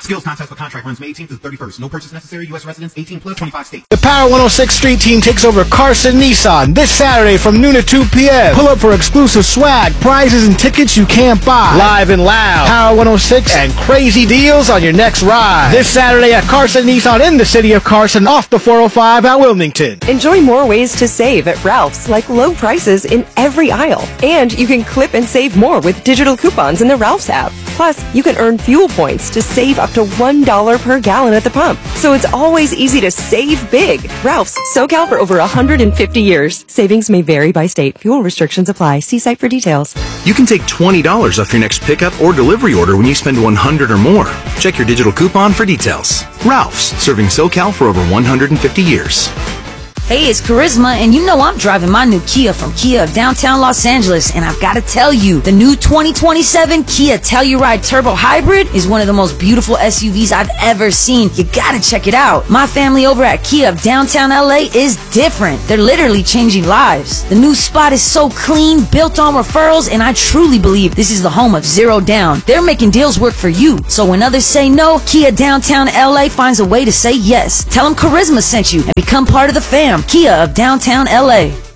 Skills contest for contract runs May 18th to the 31st. No purchase necessary. U.S. residents 18 plus 25 states. The Power 106 Street Team takes over Carson Nissan this Saturday from noon to 2 p.m. Pull up for exclusive swag, prizes, and tickets you can't buy. Live and loud, Power 106, and crazy deals on your next ride. This Saturday at Carson Nissan in the city of Carson, off the 405 at Wilmington. Enjoy more ways to save at Ralph's, like low prices in every aisle. And you can clip and save more with digital coupons in the Ralph's app. Plus, you can earn fuel points to save up to $1 per gallon at the pump. So it's always easy to save big. Ralph's, SoCal for over 150 years. Savings may vary by state. Fuel restrictions apply. See site for details. You can take $20 off your next pickup or delivery order when you spend $100 or more. Check your digital coupon for details. Ralph's, serving SoCal for over 150 years. Hey, it's Charisma, and you know I'm driving my new Kia from Kia of downtown Los Angeles, and I've got to tell you, the new 2027 Kia Telluride Turbo Hybrid is one of the most beautiful SUVs I've ever seen. You gotta check it out. My family over at Kia of downtown LA is different. They're literally changing lives. The new spot is so clean, built on referrals, and I truly believe this is the home of zero down. They're making deals work for you. So when others say no, Kia downtown LA finds a way to say yes. Tell them Charisma sent you and become part of the fam. Kia of downtown LA.